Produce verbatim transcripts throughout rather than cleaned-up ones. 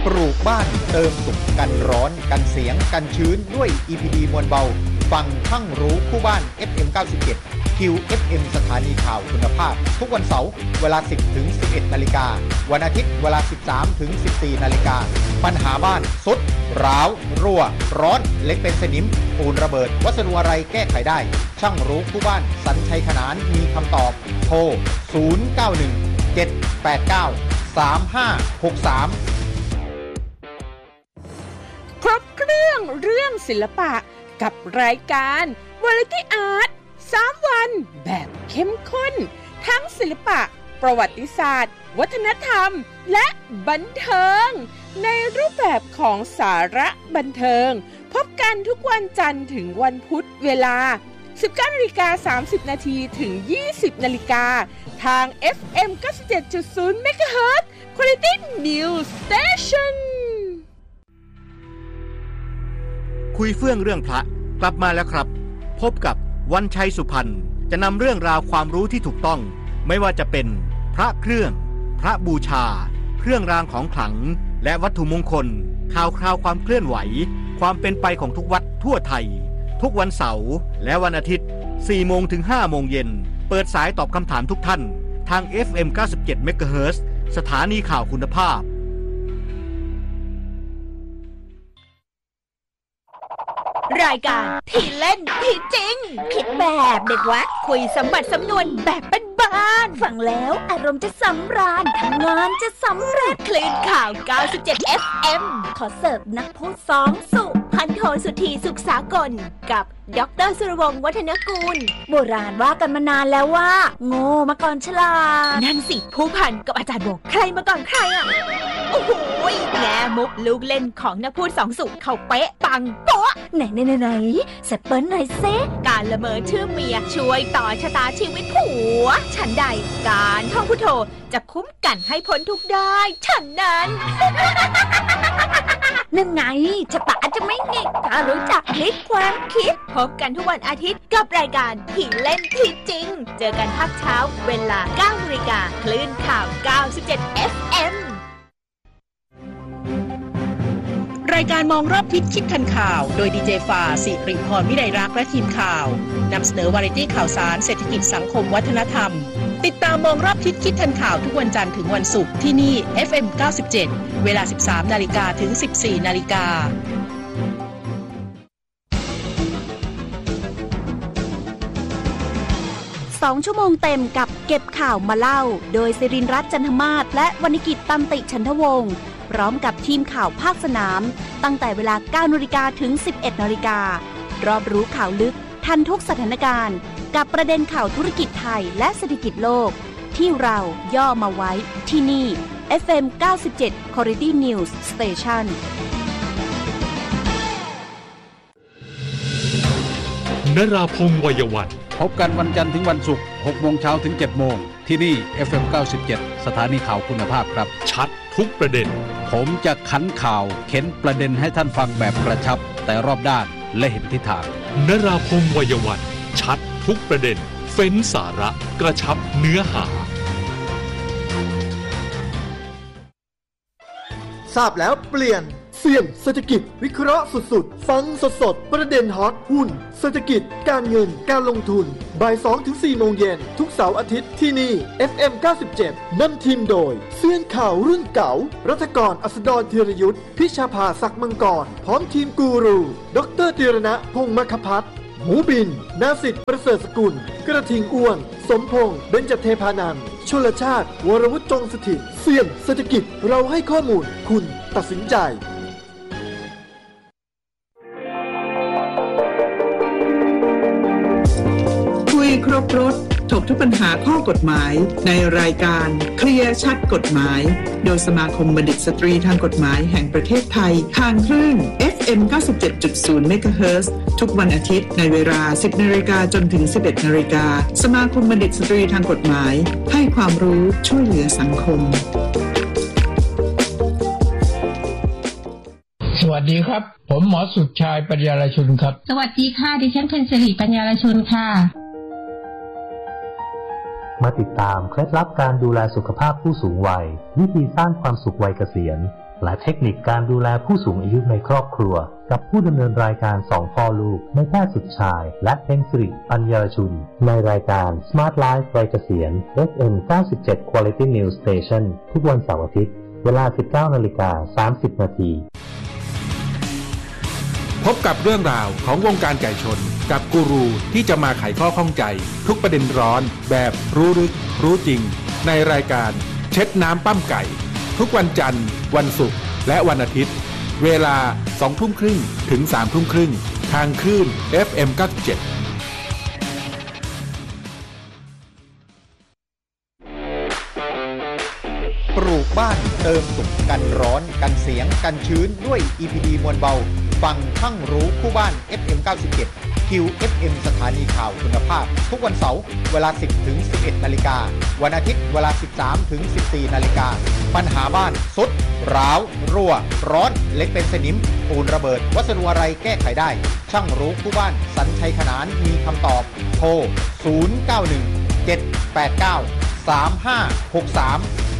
ปลูกบ้านเติมสุขกันร้อนกันเสียงกันชื้นด้วย อี พี ดี มวลเบาฟังช่างรู้คู่บ้าน เอฟ เอ็ม เก้าสิบเจ็ด คิว เอฟ เอ็ม สถานีข่าวคุณภาพทุกวันเสาร์เวลา สิบถึงสิบเอ็ด นาฬิกาวันอาทิตย์เวลา สิบสามถึงสิบสี่ นาฬิกาปัญหาบ้านสุดร้าวรั่วร้อนเล็กเป็นสนิมปูนระเบิดวัสดุอะไรแก้ไขได้ช่างรู้คู่บ้านสัญชัยขนานมีคำตอบโทรศูนย์ เก้า หนึ่ง เจ็ด แปด เก้า สาม ห้า หก สามครบเครื่องเรื่องศิลปะกับรายการ Variety Art สาม วันแบบเข้มข้นทั้งศิลปะประวัติศาสตร์วัฒนธรรมและบันเทิงในรูปแบบของสาระบันเทิงพบกันทุกวันจันทร์ถึงวันพุธเวลา สิบเก้านาฬิกาสามสิบ นาทีถึง ยี่สิบ นาฬิกาทาง เอฟ เอ็ม เก้าสิบเจ็ดจุดศูนย์ เมกะเฮิรตซ์ Quality News Station คุยเฟื่องเรื่องพระกลับมาแล้วครับพบกับวันชัยสุพรรณจะนำเรื่องราวความรู้ที่ถูกต้องไม่ว่าจะเป็นพระเครื่องพระบูชาเครื่องรางของขลังและวัตถุมงคลข่าวคราวความเคลื่อนไหวความเป็นไปของทุกวัดทั่วไทยทุกวันเสาร์และวันอาทิตย์ สี่โมงถึงห้าโมงเย็นเปิดสายตอบคำถามทุกท่านทาง เอฟ เอ็ม เก้าสิบเจ็ด เมกะเฮิรตซ์ สถานีข่าวคุณภาพรายการที่เล่นที่จริงคิดแบบเด็กวัดคุยสมบัติสำนวนแบบบ้านๆฟังแล้วอารมณ์จะสำราญทำงานจะสำเร็จคลื่นข่าว เก้าสิบเจ็ด เอฟ เอ็ม ขอเสิร์ฟนักพูดสองสุพันโทสุธีสุขสากลกับดร.สุรวงศ์วัฒนกูลโบราณว่ากันมานานแล้วว่าโง่มาก่อนฉลาดนั่นสิผู้พันกับอาจารย์บอกใครมาก่อนใครอ่ะโอ้โหแง่มุกลูกเล่นของนักพูดสองสุเขาเป๊ะปังโป๊ะไหนไหนไหนไหนแซปเปิลหน่อยเซการละเมอชื่อเมียช่วยต่อชะตาชีวิตผัวฉันใดการท่องพุทโธจะคุ้มกันให้พ้นทุกได้ฉันนั้น นั่นไงชะตาจะไม่หงิกถ้ารู้จักพลิกความคิดพบกันทุกวันอาทิตย์กับรายการที่เล่นที่จริงเจอกันภาคเช้าเวลา เก้านาฬิกา คลื่นข่าว เก้าสิบเจ็ด เอฟ เอ็มรายการมองรอบทิศคิดทันข่าวโดยดีเจฟ้าสิริพรวิไลรักษ์และทีมข่าวนำเสนอวาไรตี้ข่าวสารเศรษฐกิจสังคมวัฒนธรรมติดตามมองรอบทิศคิดทันข่าวทุกวันจันทร์ถึงวันศุกร์ที่นี่ เอฟ เอ็ม เก้าสิบเจ็ด เวลา สิบสามนาฬิกาถึง สิบสี่นาฬิกาสองชั่วโมงเต็มกับเก็บข่าวมาเล่าโดยศิรินทร์รัตน์จันทมาศและวรรณกิจตันติฉันทวงศ์พร้อมกับทีมข่าวภาคสนามตั้งแต่เวลา เก้านาฬิกาถึง สิบเอ็ดนาฬิการอบรู้ข่าวลึกทันทุกสถานการณ์กับประเด็นข่าวธุรกิจไทยและเศรษฐกิจโลกที่เราย่อมาไว้ที่นี่ เอฟ เอ็ม เก้าสิบเจ็ด Quality News Station นราพงษ์วัยวันพบกันวันจันทร์ถึงวันศุกร์ หกโมงเช้าถึง เจ็ดโมงที่นี่ เอฟ เอ็ม เก้าสิบเจ็ด สถานีข่าวคุณภาพครับชัดทุกประเด็นผมจะขันข่าวเข็นประเด็นให้ท่านฟังแบบกระชับแต่รอบด้านและเห็นทิศทางนราพงษ์วัยวันชัดทุกประเด็นเฟ้นสาระกระชับเนื้อหาทราบแล้วเปลี่ยนเสี่ยงเศรษฐกิจวิเคราะห์สุดๆฟังสดๆประเด็นฮอตหุ้นเศรษฐกิจการเงินการลงทุนบ่าย สองถึงสี่ โมงเย็นทุกเสาร์อาทิตย์ที่นี่ เอฟ เอ็ม เก้าสิบเจ็ด นำทีมโดยเซียนข่าวรุ่นเก่ารัฐกรอัสดรธีรยุทธพิชาภาศักดิ์มังกรพร้อมทีมกูรูดร.ธีรณะพงษ์มคพัฒน์หมูบินนาสิทธิ์ประเสริฐสกุลกระทิงอ้วนสมพงษ์เบญจเทพานันท์ชลชาติวรวุฒิจงสถิตเสี่ยงเศรษฐกิจเราให้ข้อมูลคุณตัดสินใจคุยครบรถถกทุกปัญหาข้อกฎหมายในรายการเคลียร์ชัดกฎหมายโดยสมาคมบัณฑิตสตรีทางกฎหมายแห่งประเทศไทยทางคลื่น เอฟ เอ็ม เก้าสิบเจ็ดจุดศูนย์ เมกะเฮิรตซ์ ทุกวันอาทิตย์ในเวลา สิบนาฬิกาจนถึง สิบเอ็ดนาฬิกาสมาคมบัณฑิตสตรีทางกฎหมายให้ความรู้ช่วยเหลือสังคมสวัสดีครับผมหมอสุดชายปัญญาลชุนครับสวัสดีค่ะดิฉันเพ็ญศิริปัญญาลชุนค่ะมาติดตามเคล็ดลับการดูแลสุขภาพผู้สูงวัยวิธีสร้างความสุขวัยเกษียณและเทคนิคการดูแลผู้สูงอายุในครอบครัวกับผู้ดำเนินรายการสองพ่อลูกนายแพทย์สุดชายและเพ็ญสิริปัญญารชุนในรายการ Smart Life วัยเกษียณ เอฟ เอ็ม เก้าสิบเจ็ด Quality News Station ทุกวันเสาร์อาทิตย์เวลา สิบเก้านาฬิกาสามสิบนาทีพบกับเรื่องราวของวงการไก่ชนกับกูรูที่จะมาไขข้อข้องใจทุกประเด็นร้อนแบบรู้ลึกรู้จริงในรายการเช็ดน้ำปั้มไก่ทุกวันจันทร์วันศุกร์และวันอาทิตย์เวลา สองทุ่มครึ่งถึง สามทุ่มครึ่งทางคลื่น เอฟ เอ็ม เก้าสิบเจ็ดปลูกบ้านเติมสุขกันร้อนกันเสียงกันชื้นด้วย อี พี ดี มวลเบาฟังทั้งรู้คู่บ้าน เอฟ เอ็ม เก้าสิบเจ็ด คิว เอฟ เอ็ม สถานีข่าวคุณภาพทุกวันเสาร์เวลา สิบถึงสิบเอ็ดนาฬิกาวันอาทิตย์เวลา สิบสามถึงสิบสี่นาฬิกาปัญหาบ้านสุดร้าวรั่วร้อนเล็กเป็นสนิมปูนระเบิดวัสดุอะไรแก้ไขได้ช่างรู้คู่บ้านสัญชัยขนานมีคำตอบโทรศูนย์ เก้า หนึ่ง เจ็ด แปด เก้า สาม ห้า หก สาม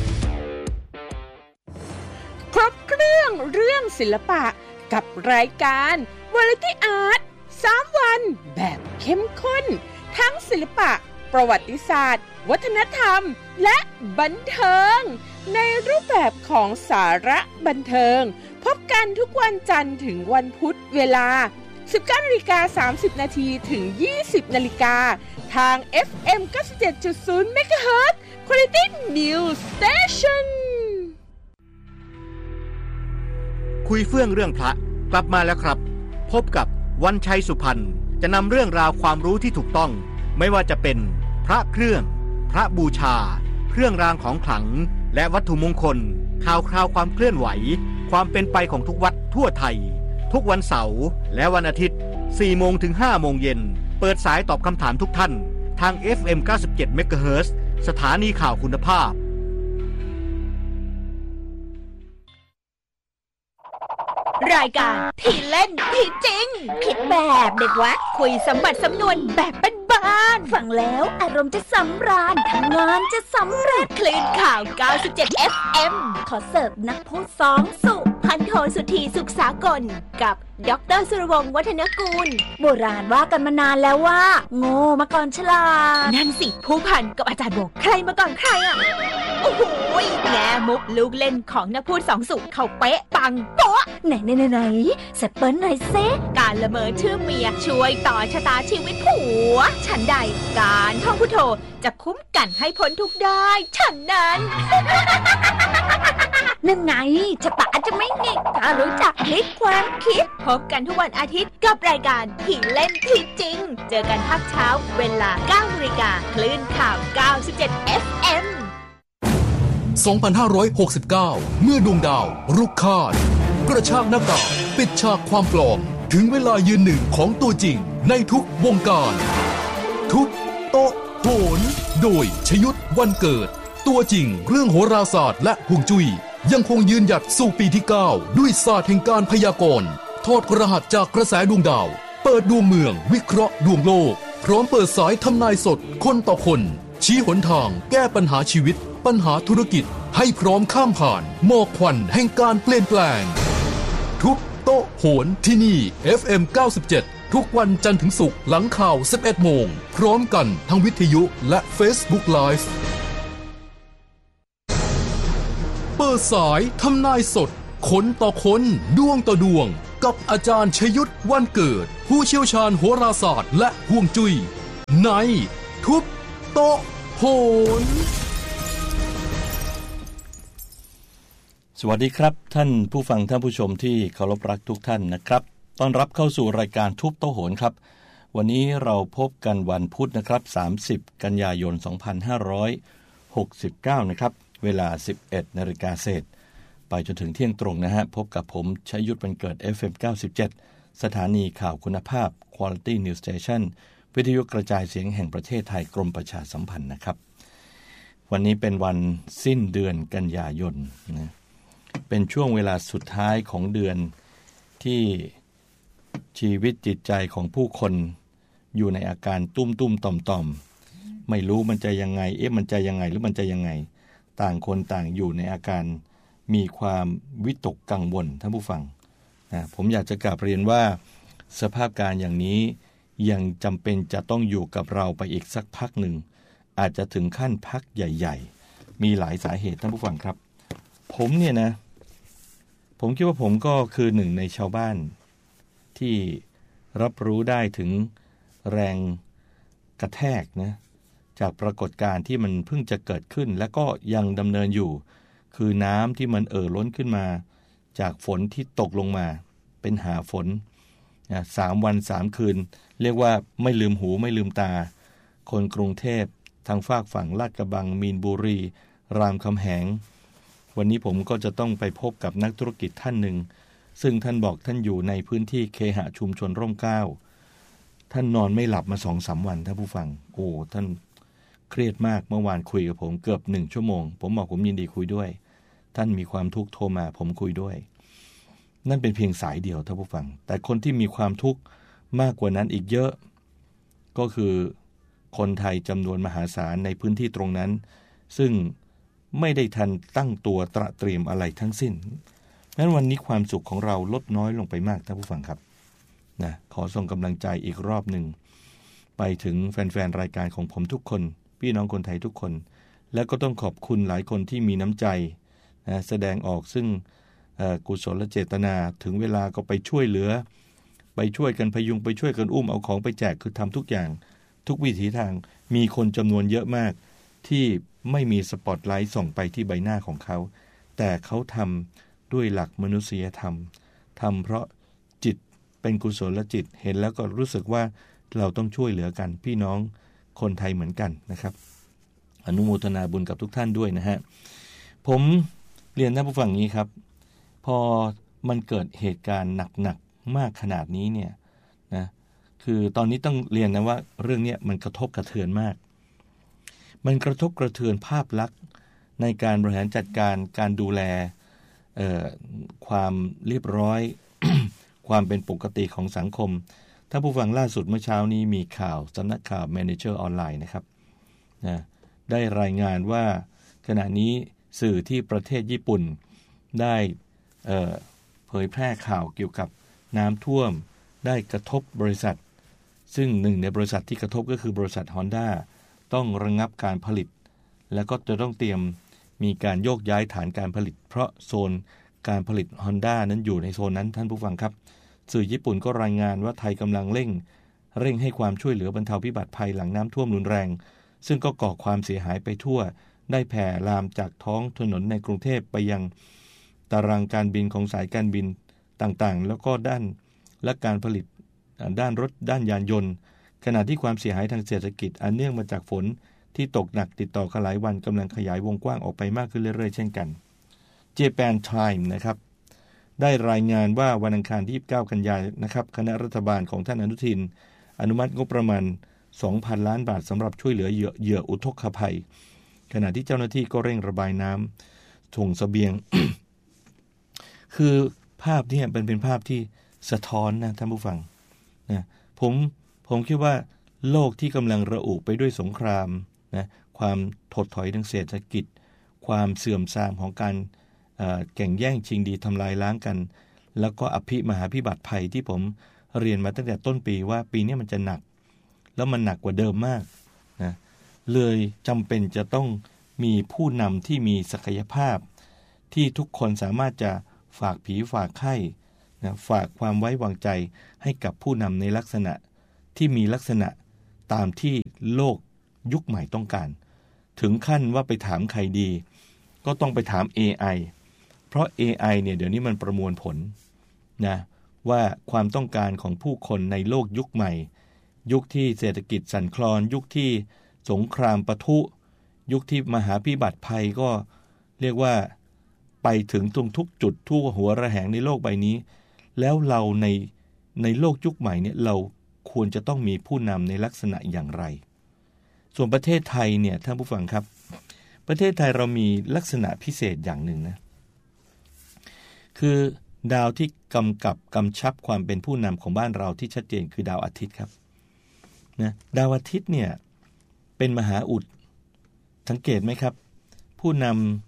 ครบเครื่องเรื่องศิลปะกับรายการ Variety Art สามวันแบบเข้มข้นทั้งศิลปะประวัติศาสตร์วัฒนธรรมและบันเทิงในรูปแบบของสาระบันเทิงพบกันทุกวันจันทร์ถึงวันพุธเวลา สิบเก้านาฬิกาสามสิบนาทีถึง ยี่สิบนาฬิกาทาง เอฟ เอ็ม เก้าสิบเจ็ดจุดศูนย์ เมกะเฮิรตซ์ Quality News Station คุยเฟื่องเรื่องพระกลับมาแล้วครับพบกับวันชัยสุพรรณจะนำเรื่องราวความรู้ที่ถูกต้องไม่ว่าจะเป็นพระเครื่องพระบูชาเครื่องรางของขลังและวัตถุมงคลข่าวคราวความเคลื่อนไหวความเป็นไปของทุกวัดทั่วไทยทุกวันเสาร์และวันอาทิตย์ สี่โมงถึงห้าโมงเย็นเปิดสายตอบคำถามทุกท่านทาง เอฟ เอ็ม เก้าสิบเจ็ด เมกะเฮิรตซ์ สถานีข่าวคุณภาพรายการที่เล่นที่จริงคิดแบบเด็กวัดคุยสมบัติสำนวนแบบบ้านๆฟังแล้วอารมณ์จะสำราญทำงานจะสำเร็จคลื่นข่าว เก้าสิบเจ็ด เอฟ เอ็ม ขอเสิร์ฟนักพูดสองสุพันโทสุธีสุขสากลกับดร.สุรวงศ์วัฒนกูลโบราณว่ากันมานานแล้วว่าโง่มาก่อนฉลาดนั่นสิผู้พันกับอาจารย์บอกใครมาก่อนใครอ่ะโอ้โหแง่มุกลูกเล่นของนักพูดสองสุเขาเป๊ะปังโป๊ะไหนไหนไหนไหนแซปเปิลหน่อยเซการละเมอชื่อเมียช่วยต่อชะตาชีวิตผัวฉันใดการท่องพุทโธจะคุ้มกันให้พ้นทุกได้ฉันนั้น นั่นไงชะตาจะไม่หงิกถ้ารู้จักพลิกความคิดพบกันทุกวันอาทิตย์กับรายการที่เล่นที่จริงเจอกันภาคเช้าเวลา เก้านาฬิกาคลื่นข่าว เก้าสิบเจ็ด เอฟ เอ็มสองพันห้าร้อยหกสิบเก้า เมื่อดวงดาวรุกคาดกระชากหน้ากากปิดฉากความปลอมถึงเวลายืนหนึ่งของตัวจริงในทุกวงการทุกโต๊ะโหนโดยชยุทธวันเกิดตัวจริงเรื่องโหราศาสตร์และฮวงจุ้ยยังคงยืนหยัดสู่ปีที่เก้าด้วยศาสตร์แห่งการพยากรณ์ทอดรหัสจากกระแสดวงดาวเปิดดวงเมืองวิเคราะห์ดวงโลกพร้อมเปิดสายทำนายสดคนต่อคนชี้หนทางแก้ปัญหาชีวิตปัญหาธุรกิจให้พร้อมข้ามผ่านหมอกควันแห่งการเปลี่ยนแปลงทุกโต๊ะโหนที่นี่ เอฟ เอ็ม เก้าสิบเจ็ด ทุกวันจันทร์ถึงศุกร์หลังข่าว สิบเอ็ดโมงพร้อมกันทั้งวิทยุและ Facebook Live เปิดสายทำนายสดคนต่อคนดวงต่อดวงกับอาจารย์ชยุทธวันเกิดผู้เชี่ยวชาญโหราศาสตร์และฮวงจุ้ยในทุกโต๊ะโหนสวัสดีครับท่านผู้ฟังท่านผู้ชมที่เคารพรักทุกท่านนะครับต้อนรับเข้าสู่รายการทุบโต๊ะโหนครับวันนี้เราพบกันวันพุธนะครับสามสิบกันยายนสองพันห้าร้อยหกสิบเก้านะครับเวลา สิบเอ็ดนาฬิกาเศษไปจนถึงเที่ยงตรงนะฮะพบกับผมชยุทธวันเกิด เอฟ เอ็ม เก้าสิบเจ็ด สถานีข่าวคุณภาพ Quality News Station วิทยุกระจายเสียงแห่งประเทศไทยกรมประชาสัมพันธ์นะครับวันนี้เป็นวันสิ้นเดือนกันยายนนะเป็นช่วงเวลาสุดท้ายของเดือนที่ชีวิตจิตใจของผู้คนอยู่ในอาการตุ้มตุ้มต่อมต่อมไม่รู้มันจะยังไงเอ๊ะมันจะยังไงหรือมันจะยังไงต่างคนต่างอยู่ในอาการมีความวิตกกังวลท่านผู้ฟังนะผมอยากจะกราบเรียนว่าสภาพการอย่างนี้ยังจำเป็นจะต้องอยู่กับเราไปอีกสักพักหนึ่งอาจจะถึงขั้นพักใหญ่ๆมีหลายสาเหตุท่านผู้ฟังครับผมเนี่ยนะผมคิดว่าผมก็คือหนึ่งในชาวบ้านที่รับรู้ได้ถึงแรงกระแทกนะจากปรากฏการณ์ที่มันเพิ่งจะเกิดขึ้นและก็ยังดำเนินอยู่คือน้ำที่มันเอ่อล้นขึ้นมาจากฝนที่ตกลงมาเป็นหาฝนนะสามวันสามคืนเรียกว่าไม่ลืมหูไม่ลืมตาคนกรุงเทพทางฝากฝั่งลาดกระบังมีนบุรีรามคำแหงวันนี้ผมก็จะต้องไปพบกับนักธุรกิจท่านหนึ่งซึ่งท่านบอกท่านอยู่ในพื้นที่เคหะชุมชนร่มเกล้าท่านนอนไม่หลับมาสองสามวันท่านผู้ฟังโอ้ท่านเครียดมากเมื่อวานคุยกับผมเกือบหนึ่งชั่วโมงผมบอกผมยินดีคุยด้วยท่านมีความทุกข์โทรมาผมคุยด้วยนั่นเป็นเพียงสายเดียวท่านผู้ฟังแต่คนที่มีความทุกข์มากกว่านั้นอีกเยอะก็คือคนไทยจำนวนมหาศาลในพื้นที่ตรงนั้นซึ่งไม่ได้ทันตั้งตัวตระเตรียมอะไรทั้งสิ้นนั้นวันนี้ความสุขของเราลดน้อยลงไปมากท่านผู้ฟังครับนะขอส่งกำลังใจอีกรอบหนึ่งไปถึงแฟนๆรายการของผมทุกคนพี่น้องคนไทยทุกคนและก็ต้องขอบคุณหลายคนที่มีน้ำใจนะแสดงออกซึ่งกุศลเจตนาถึงเวลาก็ไปช่วยเหลือไปช่วยกันพยุงไปช่วยกันอุ้มเอาของไปแจกคือทำทุกอย่างทุกวิถีทางมีคนจำนวนเยอะมากที่ไม่มีสปอตไลท์ส่องไปที่ใบหน้าของเขาแต่เขาทำด้วยหลักมนุษยธรรมทำเพราะจิตเป็นกุศลจิตเห็นแล้วก็รู้สึกว่าเราต้องช่วยเหลือกันพี่น้องคนไทยเหมือนกันนะครับอนุโมทนาบุญกับทุกท่านด้วยนะฮะผมเรียนท่านผู้ฟังนี้ครับพอมันเกิดเหตุการณ์หนักๆมากขนาดนี้เนี่ยนะคือตอนนี้ต้องเรียนนะว่าเรื่องนี้มันกระทบกระเทือนมากมันกระทบกระเทือนภาพลักษณ์ในการบริหารจัดการการดูแลเอ่อความเรียบร้อย ความเป็นปกติของสังคมถ้าผู้ฟังล่าสุดเมื่อเช้านี้มีข่าวสำนักข่าว Manager ออนไลน์นะครับนะได้รายงานว่าขณะนี้สื่อที่ประเทศญี่ปุ่นได้เอ่อเผยแพร่ข่าวเกี่ยวกับน้ำท่วมได้กระทบบริษัทซึ่งหนึ่งในบริษัทที่กระทบก็คือบริษัท Honda ต้องระงับการผลิตแล้วก็จะต้องเตรียมมีการโยกย้ายฐานการผลิตเพราะโซนการผลิต Honda นั้นอยู่ในโซนนั้นท่านผู้ฟังครับสื่อญี่ปุ่นก็รายงานว่าไทยกำลังเร่งเร่งให้ความช่วยเหลือบรรเทาพิบัติภัยหลังน้ำท่วมรุนแรงซึ่งก็ก่อความเสียหายไปทั่วได้แผ่ลามจากท้องถนนในกรุงเทพไปยังตารางการบินของสายการบินต่างๆแล้วก็ด้านและการผลิตด้านรถด้านยานยนต์ขณะที่ความเสียหายทางเศรษฐกิจอันเนื่องมาจากฝนที่ตกหนักติดต่อกันหลายวันกำลังขยายวงกว้างออกไปมากขึ้นเรื่อยๆเช่นกัน Japan Time นะครับได้รายงานว่าวันอังคารที่ยี่สิบเก้ากันยายนนะครับคณะรัฐบาลของท่านอนุทินอนุมัติงบประมาณ สองพัน ล้านบาทสำหรับช่วยเหลือเหยื่อเหยื่ออุทกภัยขณะที่เจ้าหน้าที่ก็เร่งระบายน้ำส่งเสบียง คือภาพนี้เป็นเป็นภาพที่สะท้อนนะท่านผู้ฟังนะผมผมคิดว่าโลกที่กำลังระอุไปด้วยสงครามนะความถดถอยทางเศรษฐกิจความเสื่อมทรามของการแข่งแย่งชิงดีทำลายล้างกันแล้วก็อภิมหาพิบัติภัยที่ผมเรียนมาตั้งแต่ต้นปีว่าปีนี้มันจะหนักแล้วมันหนักกว่าเดิมมากนะเลยจำเป็นจะต้องมีผู้นำที่มีศักยภาพที่ทุกคนสามารถจะฝากผีฝากไข้นะฝากความไว้วางใจให้กับผู้นำในลักษณะที่มีลักษณะตามที่โลกยุคใหม่ต้องการถึงขั้นว่าไปถามใครดีก็ต้องไปถาม เอ ไอ เพราะ เอ ไอ เนี่ยเดี๋ยวนี้มันประมวลผลนะว่าความต้องการของผู้คนในโลกยุคใหม่ยุคที่เศรษฐกิจสั่นคลอนยุคที่สงครามปะทุยุคที่มหาพิบัติภัยก็เรียกว่าไปถึงตรงทุกจุดทั่วหัวระแหงในโลกใบนี้แล้วเราในในโลกยุคใหม่เนี่ยเราควรจะต้องมีผู้นำในลักษณะอย่างไรส่วนประเทศไทยเนี่ยท่านผู้ฟังครับประเทศไทยเรามีลักษณะพิเศษอย่างหนึ่งนะคือดาวที่กำกับกำชับความเป็นผู้นำของบ้านเราที่ชัดเจนคือดาวอาทิตย์ครับนะดาวอาทิตย์เนี่ยเป็นมหาอุดสังเกตไหมครับผู้น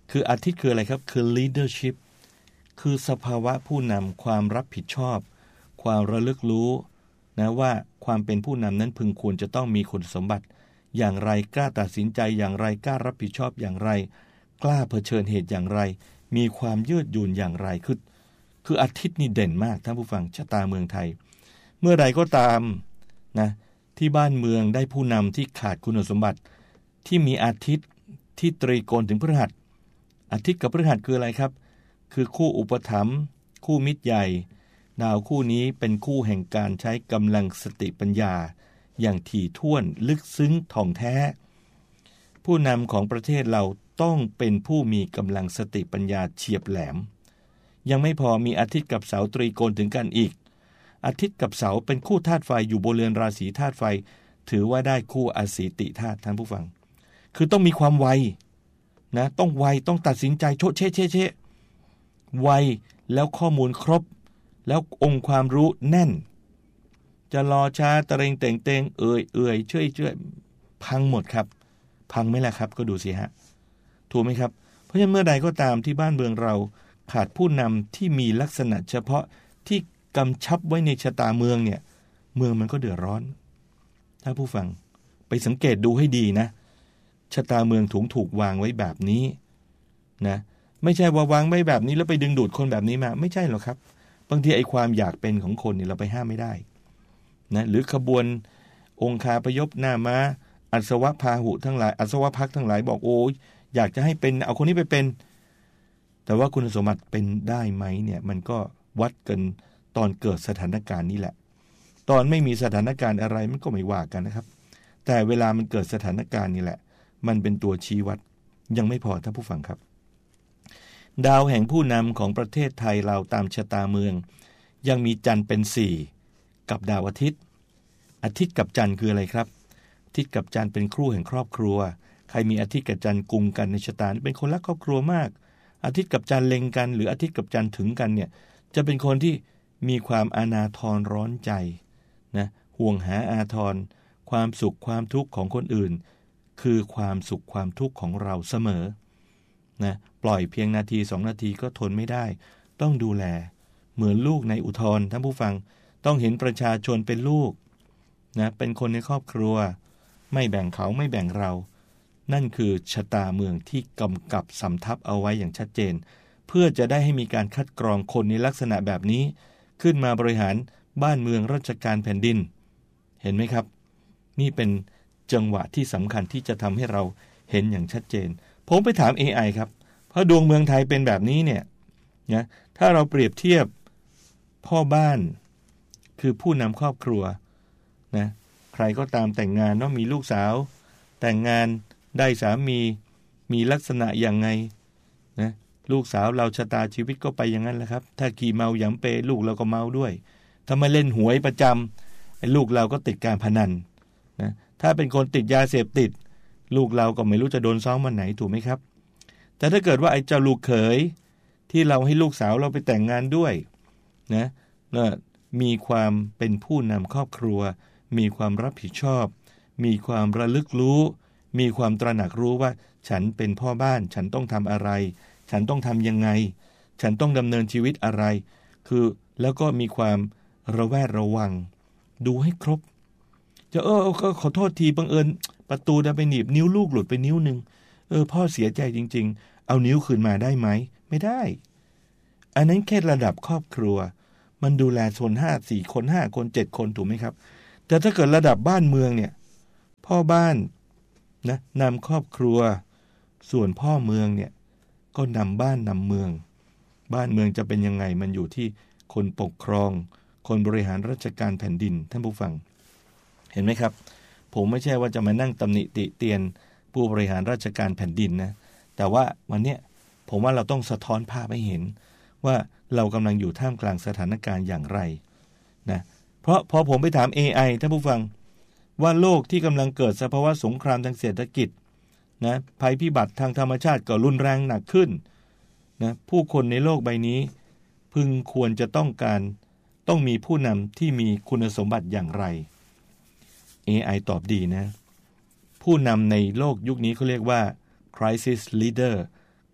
คืออาทิตย์คืออะไรครับคือ leadership คือสภาวะผู้นำความรับผิดชอบความระลึกรู้นะว่าความเป็นผู้นำนั้นพึงควรจะต้องมีคุณสมบัติอย่างไรกล้าตัดสินใจอย่างไรกล้ารับผิดชอบอย่างไรกล้าเผชิญเหตุอย่างไรมีความยืดหยุ่นอย่างไรคือคืออาทิตย์นี่เด่นมากท่านผู้ฟังชะตาเมืองไทยเมื่อใดก็ตามนะที่บ้านเมืองได้ผู้นำที่ขาดคุณสมบัติที่มีอาทิตย์ที่ตรีโกณถึงพฤหัสอาทิตย์กับพฤหัสคืออะไรครับคือคู่อุปถัมภ์คู่มิตรใหญ่ดาวคู่นี้เป็นคู่แห่งการใช้กำลังสติปัญญาอย่างถี่ถ้วนลึกซึ้งถ่องแท้ผู้นำของประเทศเราต้องเป็นผู้มีกำลังสติปัญญาเฉียบแหลมยังไม่พอมีอาทิตย์กับเสาตรีโกณถึงกันอีกอาทิตย์กับเสาเป็นคู่ธาตุไฟอยู่บนเรือนราศีธาตุไฟถือว่าได้คู่อสีติธาตุท่านผู้ฟังคือต้องมีความไวนะต้องไวต้องตัดสินใจโชะเชะเชะเชะไวแล้วข้อมูลครบแล้วองค์ความรู้แน่นจะรอช้าตะเรงเต่งเต่งเอ่ยเอ่ยช่วยช่วยพังหมดครับพังไหมล่ะครับก็ดูสิฮะถูกไหมครับเพราะฉะนั้นเมื่อใดก็ตามที่บ้านเมืองเราขาดผู้นำที่มีลักษณะเฉพาะที่กำชับไว้ในชะตาเมืองเนี่ยเมืองมันก็เดือดร้อนถ้าผู้ฟังไปสังเกตดูให้ดีนะชะตาเมืองถูกถูกวางไว้แบบนี้นะไม่ใช่ว่าวางไว้แบบนี้แล้วไปดึงดูดคนแบบนี้มาไม่ใช่หรอกครับบางทีไอ้ความอยากเป็นของคนนี่เราไปห้ามไม่ได้นะหรือขบวนองคาพยพหน้าม้าอัศวะพาหุทั้งหลายอัศวะพักทั้งหลายบอกโอ้ยอยากจะให้เป็นเอาคนนี้ไปเป็นแต่ว่าคุณสมบัติเป็นได้ไหมเนี่ยมันก็วัดกันตอนเกิดสถานการณ์นี้แหละตอนไม่มีสถานการณ์อะไรมันก็ไม่ว่ากันนะครับแต่เวลามันเกิดสถานการณ์นี่แหละมันเป็นตัวชี้วัดยังไม่พอท่านผู้ฟังครับดาวแห่งผู้นำของประเทศไทยเราตามชะตาเมืองยังมีจันทร์เป็นสี่กับดาวอาทิตย์อาทิตย์กับจันทร์คืออะไรครับอาทิตย์กับจันทร์เป็นคู่แห่งครอบครัวใครมีอาทิตย์กับจันทร์กุมกันในชะตาเป็นคนรักครอบครัวมากอาทิตย์กับจันทร์เล็งกันหรืออาทิตย์กับจันทร์ถึงกันเนี่ยจะเป็นคนที่มีความอาณาทรร้อนใจนะห่วงหาอาทรความสุขความทุกข์ของคนอื่นคือความสุขความทุกข์ของเราเสมอนะปล่อยเพียงนาทีสองนาทีก็ทนไม่ได้ต้องดูแลเหมือนลูกในอุทธรท่านผู้ฟังต้องเห็นประชาชนเป็นลูกนะเป็นคนในครอบครัวไม่แบ่งเขาไม่แบ่งเรานั่นคือชะตาเมืองที่กำกับสำทับเอาไว้อย่างชัดเจนเพื่อจะได้ให้มีการคัดกรองคนในลักษณะแบบนี้ขึ้นมาบริหารบ้านเมืองราชการแผ่นดินเห็นไหมครับนี่เป็นจังหวะที่สำคัญที่จะทำให้เราเห็นอย่างชัดเจนผมไปถาม เอ ไอ ครับเพราะดวงเมืองไทยเป็นแบบนี้เนี่ยนะถ้าเราเปรียบเทียบพ่อบ้านคือผู้นำครอบครัวนะใครก็ตามแต่งงานต้องมีลูกสาวแต่งงานได้สามีมีลักษณะอย่างไงนะลูกสาวเราชะตาชีวิตก็ไปอย่างนั้นแหละครับถ้าขี่เมาหยำเปลูกเราก็เมาด้วยถ้ามาเล่นหวยประจำไอ้ลูกเราก็ติดการพนันนะถ้าเป็นคนติดยาเสพติดลูกเราก็ไม่รู้จะโดนซ้อมวันไหนถูกไหมครับแต่ถ้าเกิดว่าไอ้เจ้าลูกเขยที่เราให้ลูกสาวเราไปแต่งงานด้วยนะมีความเป็นผู้นำครอบครัวมีความรับผิดชอบมีความระลึกรู้มีความตระหนักรู้ว่าฉันเป็นพ่อบ้านฉันต้องทำอะไรฉันต้องทำยังไงฉันต้องดำเนินชีวิตอะไรคือแล้วก็มีความระแวดระวังดูให้ครบจะเออก็ขอโทษทีบังเอิญประตูดันไปหนีบนิ้วลูกหลุดไปนิ้วนึงเออพ่อเสียใจจริงๆเอานิ้วคืนมาได้ไหมไม่ได้อันนั้นแค่ระดับครอบครัวมันดูแลคนห้าสี่คนห้าคนเจ็ดคนถูกไหมครับแต่ถ้าเกิดระดับบ้านเมืองเนี่ยพ่อบ้านนะนำครอบครัวส่วนพ่อเมืองเนี่ยก็นำบ้านนำเมืองบ้านเมืองจะเป็นยังไงมันอยู่ที่คนปกครองคนบริหารราชการแผ่นดินท่านผู้ฟังเห็นไหมครับผมไม่ใช่ว่าจะมานั่งตำหนิติเตียนผู้บริหารราชการแผ่นดินนะแต่ว่าวันนี้ผมว่าเราต้องสะท้อนภาพให้เห็นว่าเรากำลังอยู่ท่ามกลางสถานการณ์อย่างไรนะเพราะพอผมไปถาม เอ ไอ ท่านผู้ฟังว่าโลกที่กำลังเกิดสภาวะสงครามทางเศรษฐกิจนะภัยพิบัติทางธรรมชาติก็รุนแรงหนักขึ้นนะผู้คนในโลกใบนี้พึงควรจะต้องการต้องมีผู้นำที่มีคุณสมบัติอย่างไร เอ ไอ ตอบดีนะผู้นำในโลกยุคนี้เขาเรียกว่า crisis leader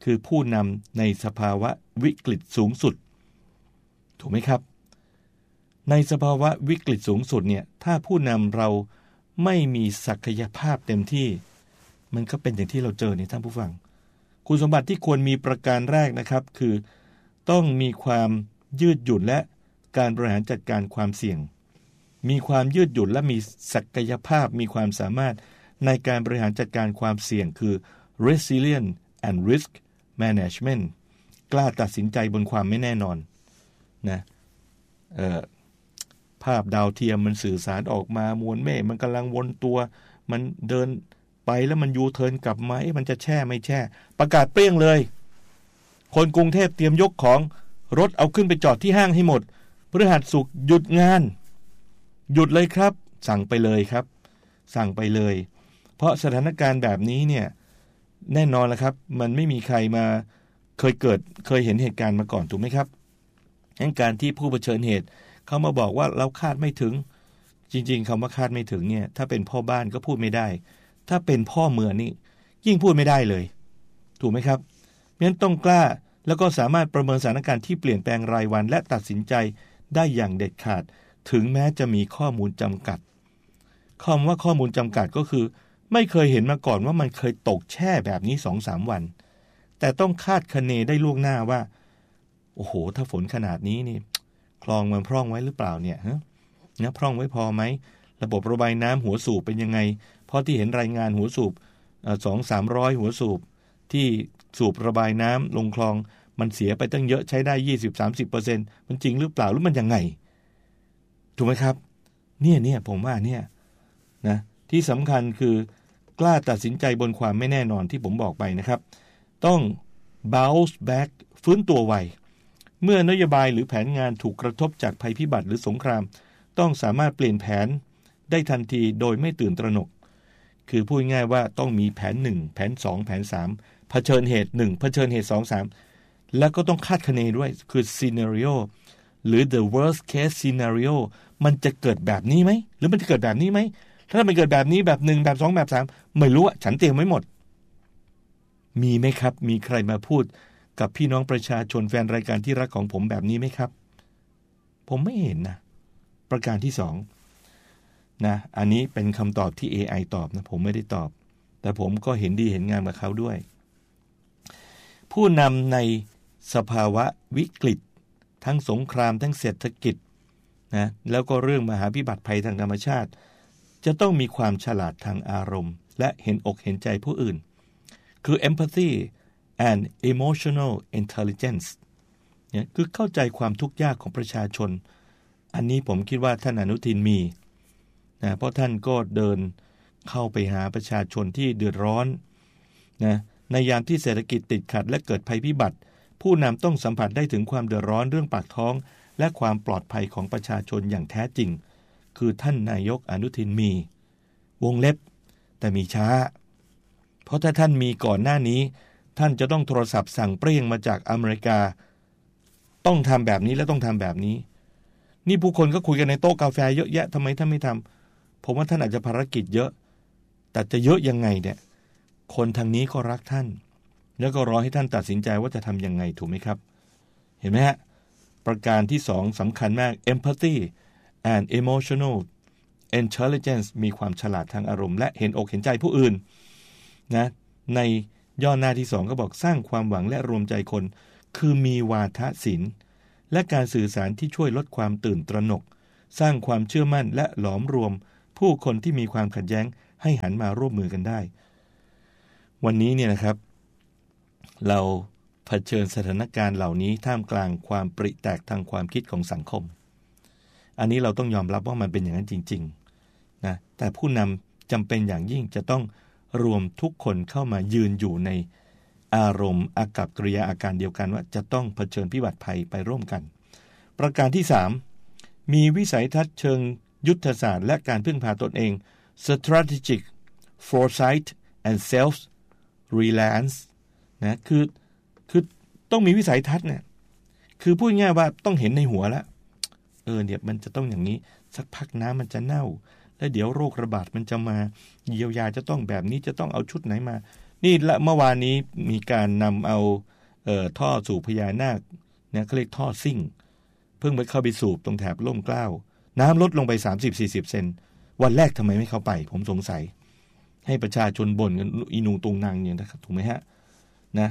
คือผู้นำในสภาวะวิกฤตสูงสุดถูกไหมครับในสภาวะวิกฤตสูงสุดเนี่ยถ้าผู้นำเราไม่มีศักยภาพเต็มที่มันก็เป็นอย่างที่เราเจอในท่านผู้ฟังคุณสมบัติที่ควรมีประการแรกนะครับคือต้องมีความยืดหยุ่นและการบริหารจัดการความเสี่ยงมีความยืดหยุ่นและมีศักยภาพมีความสามารถในการบริหารจัดการความเสี่ยงคือ resilience and risk management กล้าตัดสินใจบนความไม่แน่นอนนะเอ่อภาพดาวเทียมมันสื่อสารออกมามวลเมฆมันกำลังวนตัวมันเดินไปแล้วมันยูเทิร์นกลับมาเอ๊ะมันจะแช่ไม่แช่ประกาศเปรี้ยงเลยคนกรุงเทพเตรียมยกของรถเอาขึ้นไปจอดที่ห้างให้หมดพฤหัสศุกร์หยุดงานหยุดเลยครับสั่งไปเลยครับสั่งไปเลยเพราะสถานการณ์แบบนี้เนี่ยแน่นอนแล้วครับมันไม่มีใครมาเคยเกิดเคยเห็นเหตุการณ์มาก่อนถูกไหมครับงั้นการที่ผู้เผชิญเหตุเขามาบอกว่าเราคาดไม่ถึงจริงๆคำว่าคาดไม่ถึงเนี่ยถ้าเป็นพ่อบ้านก็พูดไม่ได้ถ้าเป็นพ่อเมืองนี่ยิ่งพูดไม่ได้เลยถูกไหมครับเพราะฉะนั้นต้องกล้าแล้วก็สามารถประเมินสถานการณ์ที่เปลี่ยนแปลงรายวันและตัดสินใจได้อย่างเด็ดขาดถึงแม้จะมีข้อมูลจำกัดคำว่าข้อมูลจำกัดก็คือไม่เคยเห็นมาก่อนว่ามันเคยตกแช่แบบนี้ สองถึงสาม วันแต่ต้องคาดคะเนได้ล่วงหน้าว่าโอ้โหถ้าฝนขนาดนี้นี่คลองมันพร่องไว้หรือเปล่าเนี่ยฮะนะพร่องไว้พอไหมระบบระบายน้ำหัวสูบเป็นยังไงเพราะที่เห็นรายงานหัวสูบสองสามร้อยหัวสูบที่สูบระบายน้ำลงคลองมันเสียไปตั้งเยอะใช้ได้ ยี่สิบถึงสามสิบเปอร์เซ็นต์ มันจริงหรือเปล่าหรือมันยังไงถูกไหมครับเนี่ยเนี่ยผมว่าเนี่ยนะที่สำคัญคือกล้าตัดสินใจบนความไม่แน่นอนที่ผมบอกไปนะครับต้อง bounce back ฟื้นตัวไวเมื่อนโยบายหรือแผนงานถูกกระทบจากภัยพิบัติหรือสงครามต้องสามารถเปลี่ยนแผนได้ทันทีโดยไม่ตื่นตระหนกคือพูดง่ายว่าต้องมีแผนหนึ่งแผนสองแผนสามเผชิญเหตุหนึ่งเผชิญเหตุสอง สามแล้วก็ต้องคาดคะเนด้วยคือ scenario หรือ the worst case scenario มันจะเกิดแบบนี้ไหมหรือมันจะเกิดแบบนี้ไหมถ้ามันเกิดแบบนี้แบบหนึ่งแบบสองแบบสามไม่รู้อ่ะฉันเตรียมไว้หมดมีไหมครับมีใครมาพูดกับพี่น้องประชาชนแฟนรายการที่รักของผมแบบนี้ไหมครับผมไม่เห็นนะประการที่สองนะอันนี้เป็นคำตอบที่ เอ ไอ ตอบนะผมไม่ได้ตอบแต่ผมก็เห็นดีเห็นงามกับเขาด้วยผู้นำในสภาวะวิกฤตทั้งสงครามทั้งเศรษฐกิจนะแล้วก็เรื่องมหาพิบัติภัยทางธรรมชาติจะต้องมีความฉลาดทางอารมณ์และเห็นอกเห็นใจผู้อื่นคือ empathy and emotional intelligence เนี่ยคือเข้าใจความทุกข์ยากของประชาชนอันนี้ผมคิดว่าท่านอนุทินมีนะเพราะท่านก็เดินเข้าไปหาประชาชนที่เดือดร้อนนะในยามที่เศรษฐกิจติดขัดและเกิดภัยพิบัติผู้นำต้องสัมผัสได้ถึงความเดือดร้อนเรื่องปากท้องและความปลอดภัยของประชาชนอย่างแท้จริงคือท่านนายกอนุทินมีวงเล็บแต่มีช้าเพราะถ้าท่านมีก่อนหน้านี้ท่านจะต้องโทรศัพท์สั่งเปรี้ยงมาจากอเมริกาต้องทำแบบนี้และต้องทำแบบนี้นี่ผู้คนก็คุยกันในโต๊ะกาแฟเยอะแยะทำไมท่านไม่ทำผมว่าท่านอาจจะภารกิจเยอะแต่จะเยอะยังไงเนี่ยคนทางนี้ก็รักท่านแล้วก็รอให้ท่านตัดสินใจว่าจะทำยังไงถูกไหมครับเห็นไหมฮะประการที่สองสำคัญมาก empathy and emotional intelligence มีความฉลาดทางอารมณ์และเห็นอกเห็นใจผู้อื่นนะในย่อหน้าที่สองก็บอกสร้างความหวังและรวมใจคนคือมีวาทศิลป์และการสื่อสารที่ช่วยลดความตื่นตระหนกสร้างความเชื่อมั่นและหลอมรวมผู้คนที่มีความขัดแย้งให้หันมาร่วมมือกันได้วันนี้เนี่ยนะครับเราเผชิญสถานการณ์เหล่านี้ท่ามกลางความปริแตกทางความคิดของสังคมอันนี้เราต้องยอมรับว่ามันเป็นอย่างนั้นจริงๆนะแต่ผู้นำจำเป็นอย่างยิ่งจะต้องรวมทุกคนเข้ามายืนอยู่ในอารมณ์อากัปกิริยาอาการเดียวกันว่าจะต้องเผชิญพิบัติภัยไปร่วมกันประการที่สามมีวิสัยทัศน์เชิงยุทธศาสตร์และการพึ่งพาตนเอง strategic foresight and self reliance นะคือคือต้องมีวิสัยทัศน์เนี่ยคือพูดง่ายว่าต้องเห็นในหัวแล้วเออเนี่ยมันจะต้องอย่างนี้สักพักน้ำมันจะเน่าแล้วเดี๋ยวโรคระบาดมันจะมาเยียวยาจะต้องแบบนี้จะต้องเอาชุดไหนมานี่ละเมื่อวานนี้มีการนำเอาเอ่อท่อสูบพญานาคเนี่ยเขาเรียกท่อซิ่งเพิ่งไปเข้าไปสูบตรงแถบร่มเกล้าน้ำลดลงไป สามสิบถึงสี่สิบ เซนวันแรกทำไมไม่เข้าไปผมสงสัยให้ประชาชนบ่นกันอีนุงตุงนางอย่างนะครับถูกไหมฮะนะ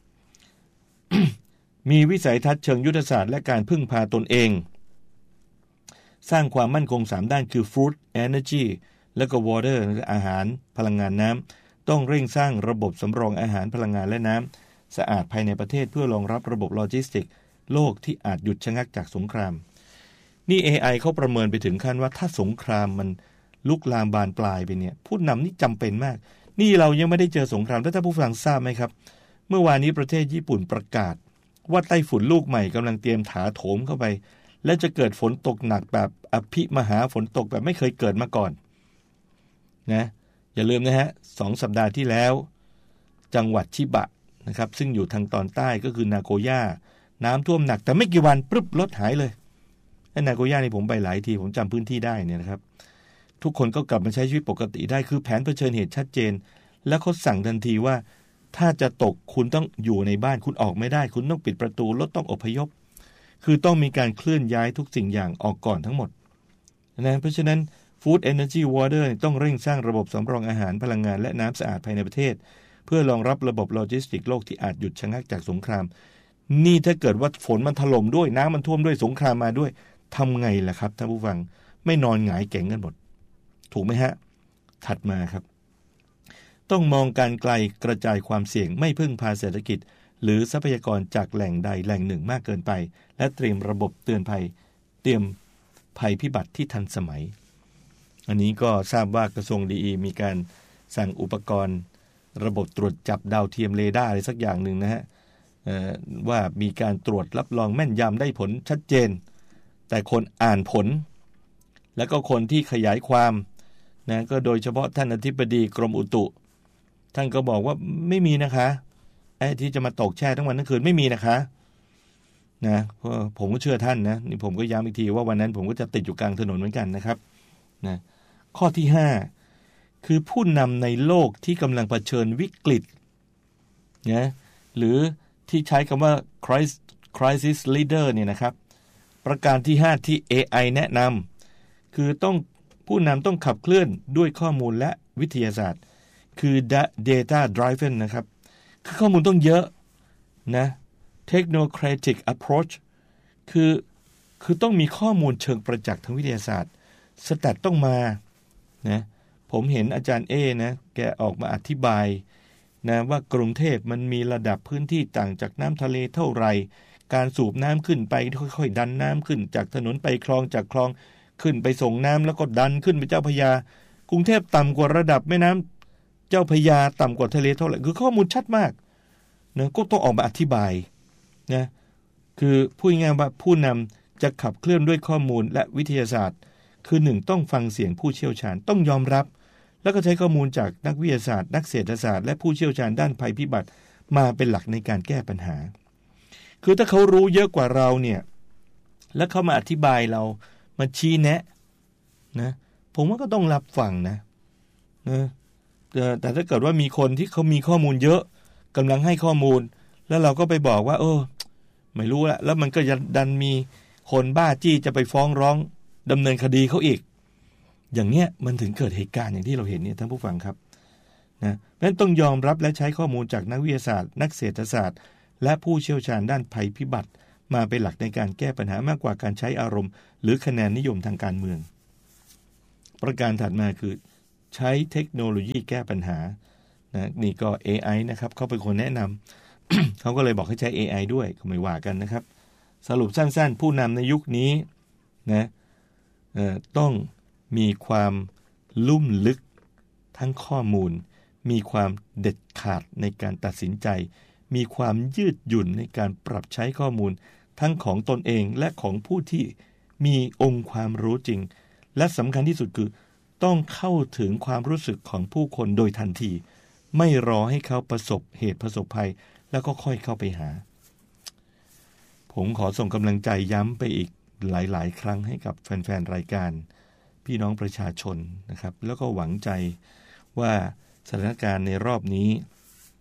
มีวิสัยทัศน์เชิงยุทธศาสตร์และการพึ่งพาตนเองสร้างความมั่นคงสามด้านคือ Food Energy และก็ Water อาหารพลังงานน้ำต้องเร่งสร้างระบบสำรองอาหารพลังงานและน้ำสะอาดภายในประเทศเพื่อรองรับระบบโลจิสติกโลกที่อาจหยุดชะงักจากสงครามนี่ เอ ไอ เขาประเมินไปถึงขั้นว่าถ้าสงครามมันลุกลามบานปลายไปเนี่ยผู้นำนี่จำเป็นมากนี่เรายังไม่ได้เจอสงครามแล้วถ้าผู้ฟังทราบไหมครับเมื่อวานนี้ประเทศญี่ปุ่นประกาศว่าไต้ฝุ่นลูกใหม่กำลังเตรียมถาโถมเข้าไปและจะเกิดฝนตกหนักแบบอภิมหาฝนตกแบบไม่เคยเกิดมาก่อนนะอย่าลืมนะฮะสองสัปดาห์ที่แล้วจังหวัดชิบะนะครับซึ่งอยู่ทางตอนใต้ก็คือนาโกย่าน้ำท่วมหนักแต่ไม่กี่วันปึ๊บรถหายเลยไอ้นาโกย่านี่ผมไปหลายทีผมจำพื้นที่ได้เนี่ยนะครับทุกคนก็กลับมาใช้ชีวิตปกติได้คือแผนเผชิญเหตุชัดเจนแล้วเขาสั่งทันทีว่าถ้าจะตกคุณต้องอยู่ในบ้านคุณออกไม่ได้คุณต้องปิดประตูรถต้องอพยพคือต้องมีการเคลื่อนย้ายทุกสิ่งอย่างออกก่อนทั้งหมดนะเพราะฉะนั้น Food Energy Water ต้องเร่งสร้างระบบสำรองอาหารพลังงานและน้ำสะอาดภายในประเทศเพื่อรองรับระบบโลจิสติกโลกที่อาจหยุดชะงักจากสงครามนี่ถ้าเกิดว่าฝนมันถล่มด้วยน้ำมันท่วมด้วยสงครามมาด้วยทำไงล่ะครับท่านผู้ฟังไม่นอนหงายเก๋งกันหมดถูกไหมฮะถัดมาครับต้องมองการไกลกระจายความเสี่ยงไม่พึ่งพาเศรษฐกิจหรือทรัพยากรจากแหล่งใดแหล่งหนึ่งมากเกินไปและเตรียมระบบเตือนภัยเตรียมภัยพิบัติที่ทันสมัยอันนี้ก็ทราบว่ากระทรวงดีอีมีการสั่งอุปกรณ์ระบบตรวจจับดาวเทียมเรดาร์อะไรสักอย่างหนึ่งนะฮะว่ามีการตรวจรับรองแม่นยำได้ผลชัดเจนแต่คนอ่านผลแล้วก็คนที่ขยายความนะก็โดยเฉพาะท่านอธิบดีกรมอุตุท่านก็บอกว่าไม่มีนะคะไอ้ที่จะมาตกแช่ทั้งวันทั้งคืนไม่มีนะคะนะเพราะผมก็เชื่อท่านนะนี่ผมก็ย้ำอีกทีว่าวันนั้นผมก็จะติดอยู่กลางถนนเหมือนกันนะครับนะข้อที่ห้าคือผู้นำในโลกที่กำลังเผชิญวิกฤตนะหรือที่ใช้คำว่า crisis crisis leader เนี่ยนะครับประการที่ห้าที่ เอ ไอ แนะนำคือต้องผู้นำต้องขับเคลื่อนด้วยข้อมูลและวิทยาศาสตร์คือ data driven นะครับคือข้อมูลต้องเยอะนะ technocratic approach คือคือต้องมีข้อมูลเชิงประจักษ์ทางวิทยาศาสตร์สแตทต้องมานะผมเห็นอาจารย์เอนะแกออกมาอธิบายนะว่ากรุงเทพมันมีระดับพื้นที่ต่างจากน้ำทะเลเท่าไหร่การสูบน้ำขึ้นไปค่อยๆดันน้ำขึ้นจากถนนไปคลองจากคลองขึ้นไปส่งน้ำแล้วก็ดันขึ้นไปเจ้าพระยากรุงเทพต่ำกว่าระดับแม่น้ำเจ้าพระยาต่ำกว่าทะเลเท่าไหร่คือข้อมูลชัดมากนะก็ต้องออกมาอธิบายนะคือพูดง่ายๆว่าผู้นำจะขับเคลื่อนด้วยข้อมูลและวิทยาศาสตร์คือหนึ่งต้องฟังเสียงผู้เชี่ยวชาญต้องยอมรับแล้วก็ใช้ข้อมูลจากนักวิทยาศาสตร์นักเศรษฐศาสตร์และผู้เชี่ยวชาญด้านภัยพิบัติมาเป็นหลักในการแก้ปัญหาคือถ้าเขารู้เยอะกว่าเราเนี่ยแล้วเขามาอธิบายเรามาชี้แนะนะผมว่าก็ต้องรับฟังนะนะแต่ถ้าเกิดว่ามีคนที่เขามีข้อมูลเยอะกำลังให้ข้อมูลแล้วเราก็ไปบอกว่าเออไม่รู้ละแล้วมันก็จะดันมีคนบ้าจี้จะไปฟ้องร้องดำเนินคดีเขาอีกอย่างเนี้ยมันถึงเกิดเหตุการณ์อย่างที่เราเห็นเนี่ยท่านผู้ฟังครับนะเพราะฉะนั้นต้องยอมรับและใช้ข้อมูลจากนักวิทยาศาสตร์นักเศรษฐศาสตร์และผู้เชี่ยวชาญด้านภัยพิบัติมาเป็นหลักในการแก้ปัญหามากกว่าการใช้อารมณ์หรือคะแนนนิยมทางการเมืองประการถัดมาคือใช้เทคโนโลยีแก้ปัญหานะนี่ก็ เอ ไอ นะครับเขาเป็นคนแนะนำ เขาก็เลยบอกให้ใช้ เอ ไอ ด้วยก็ไม่ว่ากันนะครับสรุปสั้นๆผู้นำในยุคนี้นะเอ่อต้องมีความลุ่มลึกทั้งข้อมูลมีความเด็ดขาดในการตัดสินใจมีความยืดหยุ่นในการปรับใช้ข้อมูลทั้งของตนเองและของผู้ที่มีองค์ความรู้จริงและสำคัญที่สุดคือต้องเข้าถึงความรู้สึกของผู้คนโดยทันทีไม่รอให้เขาประสบเหตุประสบภัยแล้วก็ค่อยเข้าไปหาผมขอส่งกำลังใจย้ำไปอีกหลายๆครั้งให้กับแฟนๆรายการพี่น้องประชาชนนะครับแล้วก็หวังใจว่าสถานการณ์ในรอบนี้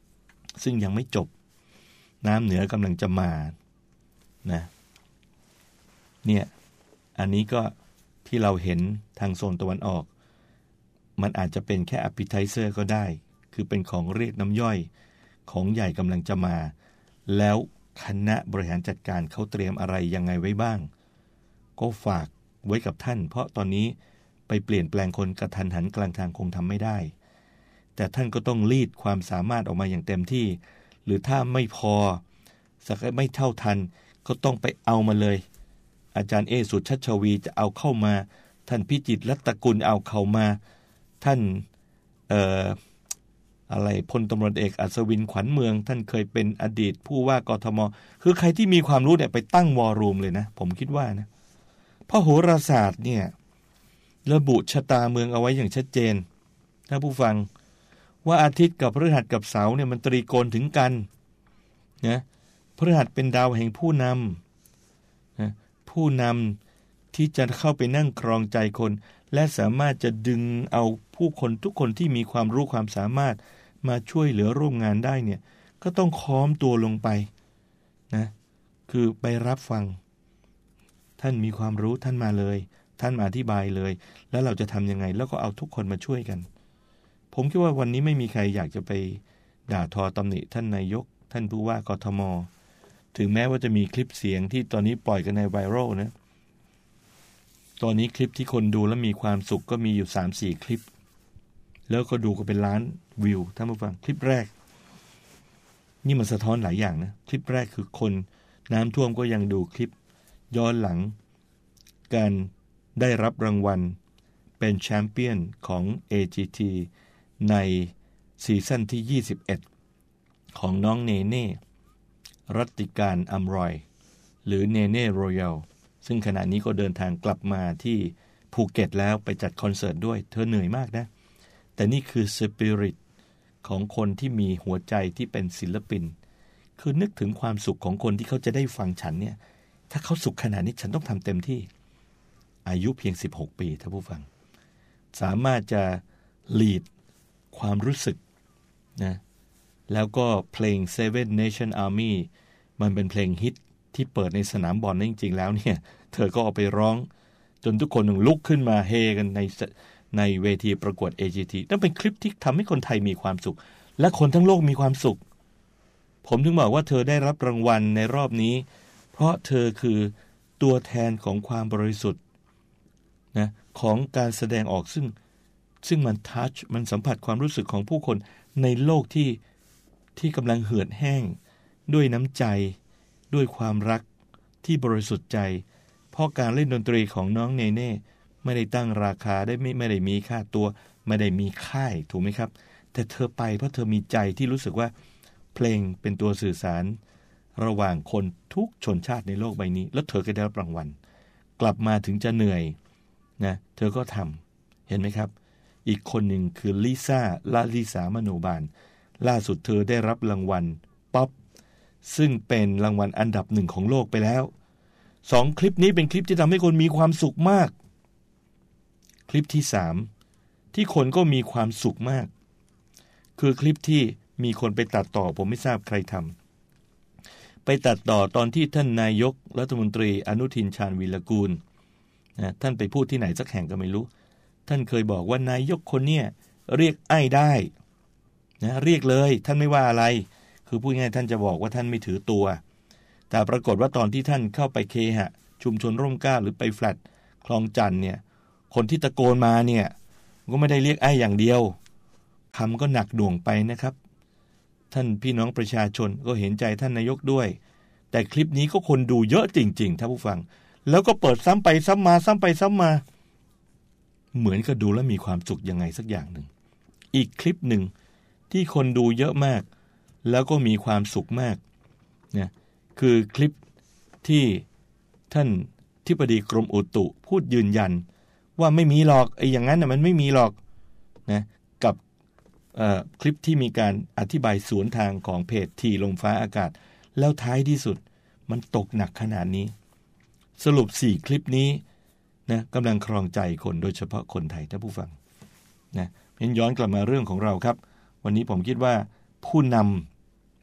ซึ่งยังไม่จบน้ำเหนือกำลังจะมานะเนี่ยอันนี้ก็ที่เราเห็นทางโซนตะวันออกมันอาจจะเป็นแค่ appetizer ก็ได้คือเป็นของเรียกน้ำย่อยของใหญ่กำลังจะมาแล้วคณะบริหารจัดการเขาเตรียมอะไรยังไงไว้บ้างก็ฝากไว้กับท่านเพราะตอนนี้ไปเปลี่ยนแปลงคนกระทันหันกลางทางคงทำไม่ได้แต่ท่านก็ต้องรีดความสามารถออกมาอย่างเต็มที่หรือถ้าไม่พอสักไม่เท่าทันก็ต้องไปเอามาเลยอาจารย์เอสุชัชวีจะเอาเข้ามาท่านพิจิตรรัตนกุลเอาเข้ามาท่านเอ่ออะไรพลตำรวจเอกอัศวินขวัญเมืองท่านเคยเป็นอดีตผู้ว่ากทมคือใครที่มีความรู้เนี่ยไปตั้งวอร์รูมเลยนะผมคิดว่านะเพราะโหราศาสตร์เนี่ยระบุชะตาเมืองเอาไว้อย่างชัดเจนท่านผู้ฟังว่าอาทิตย์กับพฤหัสกับเสาร์เนี่ยมันตรีโกณถึงกันนะพฤหัสเป็นดาวแห่งผู้นำนะผู้นำที่จะเข้าไปนั่งครองใจคนและสามารถจะดึงเอาผู้คนทุกคนที่มีความรู้ความสามารถมาช่วยเหลือร่วมงานได้เนี่ยก็ต้องค้อมตัวลงไปนะคือไปรับฟังท่านมีความรู้ท่านมาเลยท่านมาอธิบายเลยแล้วเราจะทำยังไงแล้วก็เอาทุกคนมาช่วยกันผมคิดว่าวันนี้ไม่มีใครอยากจะไปด่าทอตำหนิท่านนายกท่านผู้ว่ากทมถึงแม้ว่าจะมีคลิปเสียงที่ตอนนี้ปล่อยกันในไวรัลนะตอนนี้คลิปที่คนดูแล้วมีความสุขก็มีอยู่ สามสี่ คลิปแล้วก็ดูก็เป็นล้านวิวท่านผู้ฟังคลิปแรกนี่มันสะท้อนหลายอย่างนะคลิปแรกคือคนน้ำท่วมก็ยังดูคลิปย้อนหลังการได้รับรางวัลเป็นแชมเปี้ยนของ เอ จี ที ในซีซั่นที่ยี่สิบเอ็ดของน้องเนเน่รัตติการอัมรอยหรือเนเน่รอยัลซึ่งขณะนี้ก็เดินทางกลับมาที่ภูเก็ตแล้วไปจัดคอนเสิร์ตด้วยเธอเหนื่อยมากนะแต่นี่คือสปิริตของคนที่มีหัวใจที่เป็นศิลปินคือนึกถึงความสุขของคนที่เขาจะได้ฟังฉันเนี่ยถ้าเขาสุขขนาดนี้ฉันต้องทำเต็มที่อายุเพียงสิบหกปีท่านผู้ฟังสามารถจะลีดความรู้สึกนะแล้วก็เพลง Seven Nation Army มันเป็นเพลงฮิตที่เปิดในสนามบอลจริงๆแล้วเนี่ยเธอก็เอาไปร้องจนทุกคนลุกขึ้นมาเฮกันในในเวทีประกวด เอ จี ที นั่นเป็นคลิปที่ทำให้คนไทยมีความสุขและคนทั้งโลกมีความสุขผมถึงบอกว่าเธอได้รับรางวัลในรอบนี้เพราะเธอคือตัวแทนของความบริสุทธิ์นะของการแสดงออกซึ่งซึ่งมันทัชมันสัมผัสความรู้สึกของผู้คนในโลกที่ที่กำลังเหือดแห้งด้วยน้ำใจด้วยความรักที่บริสุทธิ์ใจเพราะการเล่นดนตรีของน้องเนเน่ไม่ได้ตั้งราคาได้ไม่ไม่ได้มีค่าตัวไม่ได้มีค่ายถูกไหมครับแต่เธอไปเพราะเธอมีใจที่รู้สึกว่าเพลงเป็นตัวสื่อสารระหว่างคนทุกชนชาติในโลกใบนี้แล้วเธอก็ได้รับรางวัลกลับมาถึงจะเหนื่อยนะเธอก็ทำเห็นไหมครับอีกคนหนึ่งคือลิซ่าลาลิสามโนบาลล่าสุดเธอได้รับรางวัลป๊อปซึ่งเป็นรางวัลอันดับหนึ่งของโลกไปแล้วสองคลิปนี้เป็นคลิปที่ทำให้คนมีความสุขมากคลิปที่สามที่คนก็มีความสุขมากคือคลิปที่มีคนไปตัดต่อผมไม่ทราบใครทำไปตัดต่อตอนที่ท่านนายกรัฐมนตรีอนุทินชาญวีรกูลนะท่านไปพูดที่ไหนสักแห่งก็ไม่รู้ท่านเคยบอกว่านายกคนเนี้ยเรียกไอ้ได้นะเรียกเลยท่านไม่ว่าอะไรคือพูดง่ายท่านจะบอกว่าท่านไม่ถือตัวแต่ปรากฏว่าตอนที่ท่านเข้าไปเคหะชุมชนร่มเกล้าหรือไปแฟลตคลองจันทน์เนี่ยคนที่ตะโกนมาเนี่ยก็ไม่ได้เรียกไอ้อย่างเดียวคำก็หนักหน่วงไปนะครับท่านพี่น้องประชาชนก็เห็นใจท่านนายกด้วยแต่คลิปนี้ก็คนดูเยอะจริงๆท่านผู้ฟังแล้วก็เปิดซ้ำไปซ้ำมาซ้ำไปซ้ำมาเหมือนกับดูแล้วมีความสุขยังไงสักอย่างหนึ่งอีกคลิปหนึ่งที่คนดูเยอะมากแล้วก็มีความสุขมากนะคือคลิปที่ท่านทิบดีกรมอุตุพูดยืนยันว่าไม่มีหรอกไอ้อย่างนั้นน่ะมันไม่มีหรอกนะกับคลิปที่มีการอธิบายสวนทางของเพจทีลมฟ้าอากาศแล้วท้ายที่สุดมันตกหนักขนาดนี้สรุปสี่คลิปนี้นะกำลังครองใจคนโดยเฉพาะคนไทยท่านผู้ฟังนะเห็นย้อนกลับมาเรื่องของเราครับวันนี้ผมคิดว่าผู้น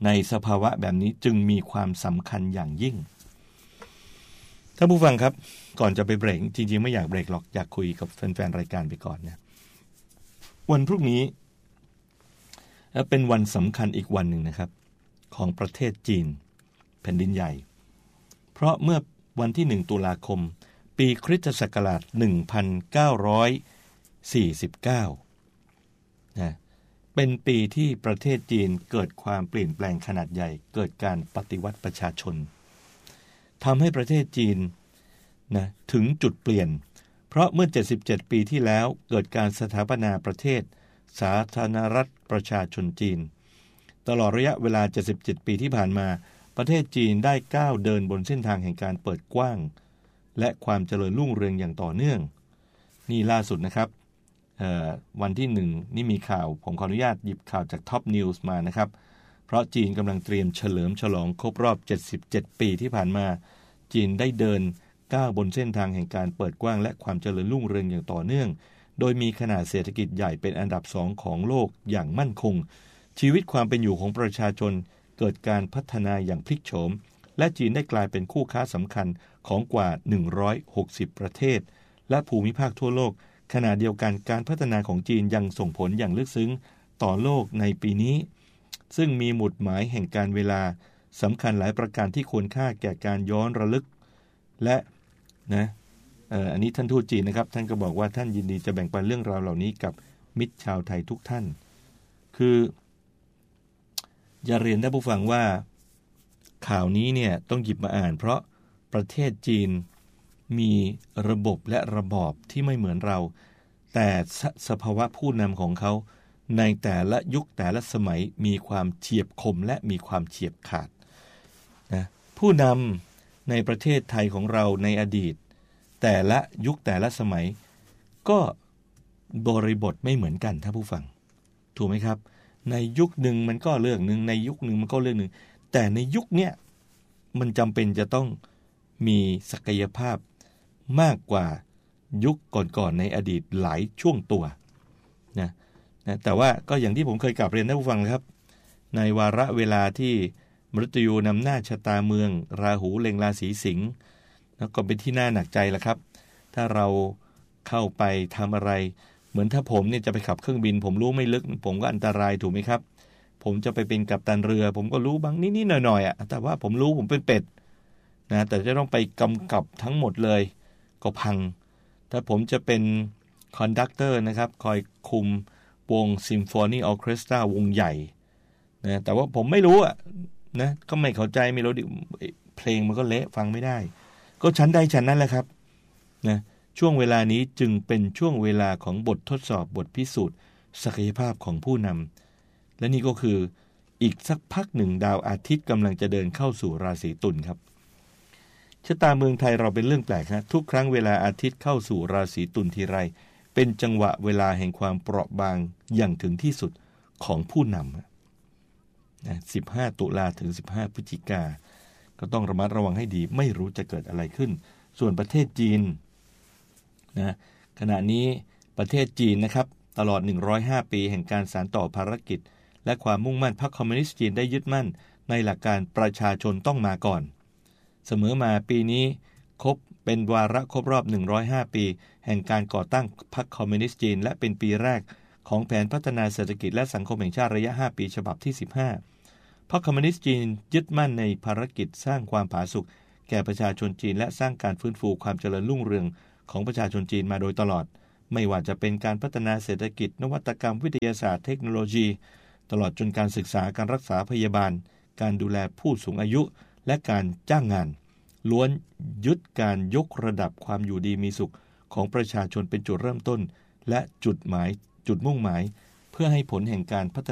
ในสภาวะแบบนี้จึงมีความสำคัญอย่างยิ่งท่านผู้ฟังครับก่อนจะไปเบรกจริงๆไม่อยากเบรกหรอกอยากคุยกับแฟนๆรายการไปก่อนนะวันพรุ่งนี้เป็นวันสำคัญอีกวันหนึ่งนะครับของประเทศจีนแผ่นดินใหญ่เพราะเมื่อวันที่หนึ่งตุลาคมปีคริสตศักราชหนึ่งพันเก้าร้อยสี่สิบเก้านะเป็นปีที่ประเทศจีนเกิดความเปลี่ยนแปลงขนาดใหญ่เกิดการปฏิวัติประชาชนทำให้ประเทศจีนนะถึงจุดเปลี่ยนเพราะเมื่อเจ็ดสิบเจ็ดปีที่แล้วเกิดการสถาปนาประเทศสาธารณรัฐประชาชนจีนตลอดระยะเวลาเจ็ดสิบเจ็ดปีที่ผ่านมาประเทศจีนได้ก้าวเดินบนเส้นทางแห่งการเปิดกว้างและความเจริญรุ่งเรืองอย่างต่อเนื่องนี่ล่าสุดนะครับวันที่หนึ่งนี่มีข่าวผมขออนุญาตหยิบข่าวจาก Top News มานะครับเพราะจีนกำลังเตรียมเฉลิมฉลองครบรอบเจ็ดสิบเจ็ดปีที่ผ่านมาจีนได้เดินก้าวบนเส้นทางแห่งการเปิดกว้างและความเจริญรุ่งเรืองอย่างต่อเนื่องโดยมีขนาดเศรษฐกิจใหญ่เป็นอันดับสองของโลกอย่างมั่นคงชีวิตความเป็นอยู่ของประชาชนเกิดการพัฒนาอย่างพลิกโฉมและจีนได้กลายเป็นคู่ค้าสำคัญของกว่าหนึ่งร้อยหกสิบประเทศและภูมิภาคทั่วโลกขณะเดียวกันการพัฒนาของจีนยังส่งผลอย่างลึกซึ้งต่อโลกในปีนี้ซึ่งมีหมุดหมายแห่งการเวลาสำคัญหลายประการที่ควรค่าแก่การย้อนระลึกและนะเอ่ออันนี้ท่านทูตจีนนะครับท่านก็บอกว่าท่านยินดีจะแบ่งปันเรื่องราวเหล่านี้กับมิตรชาวไทยทุกท่านคืออย่าเรียนได้ผู้ฟังว่าข่าวนี้เนี่ยต้องหยิบมาอ่านเพราะประเทศจีนมีระบบและระบอบที่ไม่เหมือนเราแต่สภาวะผู้นำของเขาในแต่ละยุคแต่ละสมัยมีความเฉียบคมและมีความเฉียบขาดนะผู้นำในประเทศไทยของเราในอดีตแต่ละยุคแต่ละสมัยก็บริบทไม่เหมือนกันท่านผู้ฟังถูกไหมครับในยุคหนึ่งมันก็เรื่องหนึ่งในยุคหนึ่งมันก็เรื่องหนึ่งแต่ในยุคเนี้ยมันจำเป็นจะต้องมีศักยภาพมากกว่ายุคก่อนๆในอดีตหลายช่วงตัวนะนะแต่ว่าก็อย่างที่ผมเคยกลับเรียนท่านผู้ฟังครับในวาระเวลาที่มฤตยูนำหน้าชะตาเมืองราหูเล็งราศีสิงห์แล้วก็เป็นที่น่าหนักใจละครับถ้าเราเข้าไปทำอะไรเหมือนถ้าผมเนี่ยจะไปขับเครื่องบินผมรู้ไม่ลึกผมก็อันตรายถูกไหมครับผมจะไปเป็นกัปตันเรือผมก็รู้บางนิดๆหน่อยๆอ่ะแต่ว่าผมรู้ผมเป็นเป็ดนะแต่จะต้องไปกำกับทั้งหมดเลยก็พังถ้าผมจะเป็นคอนดักเตอร์นะครับคอยคุมวงซิมโฟนีออเคสตราวงใหญ่นะแต่ว่าผมไม่รู้อ่ะนะก็ไม่เข้าใจไม่รู้เพลงมันก็เละฟังไม่ได้ก็ชั้นใดชั้นนั้นแหละครับนะช่วงเวลานี้จึงเป็นช่วงเวลาของบททดสอบบทพิสูจน์ศักยภาพของผู้นำและนี่ก็คืออีกสักพักหนึ่งดาวอาทิตย์กำลังจะเดินเข้าสู่ราศีตุลครับชะตาเมืองไทยเราเป็นเรื่องแปลกนะทุกครั้งเวลาอาทิตย์เข้าสู่ราศีตุลทีไรเป็นจังหวะเวลาแห่งความเปราะบางอย่างถึงที่สุดของผู้นำนะสิบห้าตุลาถึงสิบห้าพฤศจิกาก็ต้องระมัดระวังให้ดีไม่รู้จะเกิดอะไรขึ้นส่วนประเทศจีนนะขณะนี้ประเทศจีนนะครับตลอดหนึ่งร้อยห้าปีแห่งการสานต่อภารกิจและความมุ่งมั่นพรรคคอมมิวนิสต์จีนได้ยึดมั่นในหลักการประชาชนต้องมาก่อนเสมอมาปีนี้ครบเป็นวาระครบรอบหนึ่งร้อยห้าปีแห่งการก่อตั้งพรรคคอมมิวนิสต์จีนและเป็นปีแรกของแผนพัฒนาเศรษฐกิจและสังคมแห่งชาติระยะห้าปีฉบับที่สิบห้าพรรคคอมมิวนิสต์จีนยึดมั่นในภารกิจสร้างความผาสุกแก่ประชาชนจีนและสร้างการฟื้นฟูความเจริญรุ่งเรืองของประชาชนจีนมาโดยตลอดไม่ว่าจะเป็นการพัฒนาเศรษฐกิจนวัตกรรมวิทยาศาสตร์เทคโนโลยีตลอดจนการศึกษาการรักษาพยาบาลการดูแลผู้สูงอายุและการจ้างงานล้วนยึดการยกระดับความอยู่ดีมีสุขของประชาชนเป็นจุดเริ่มต้นและจุดหมายจุดมุ่งหมายเพื่อให้ผลแห่งการพัฒ